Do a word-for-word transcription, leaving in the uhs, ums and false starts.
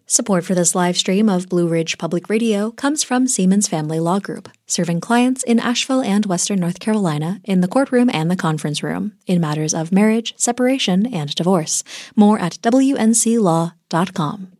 Support for this live stream of Blue Ridge Public Radio comes from Siemens Family Law Group, serving clients in Asheville and Western North Carolina in the courtroom and the conference room in matters of marriage, separation, and divorce. More at W N C law dot com.